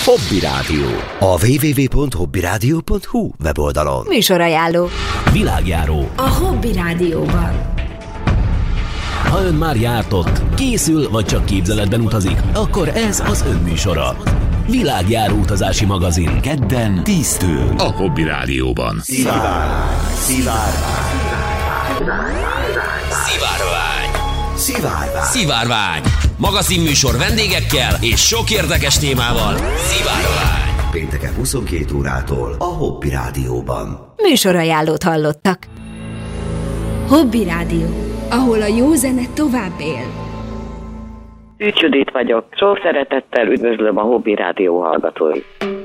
Hobby Rádió. A www.hobbyradio.hu weboldalon. Műsorajánló. Világjáró. A Hobby Rádióban. Ha ön már járt ott, készül vagy csak képzeletben utazik, akkor ez az ön műsora. Világjáró utazási magazin. Kedden 10-től. A Hobby Rádióban. Szivárvány. Magazinműsor vendégekkel és sok érdekes témával. Szivárvány. Pénteken 22 órától a Hobby Rádióban. Műsorajánlót hallottak. Hobby Rádió, ahol a jó zene tovább él. Szűcs Judit vagyok. Sok szeretettel üdvözlöm a Hobby Rádió hallgatóit.